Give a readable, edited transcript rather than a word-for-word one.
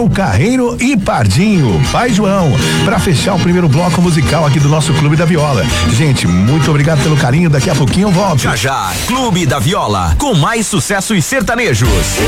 João Carreiro e Pardinho, Pai João, pra fechar o primeiro bloco musical aqui do nosso Clube da Viola. Gente, muito obrigado pelo carinho, daqui a pouquinho eu volto. Já, Clube da Viola, com mais sucessos sertanejos.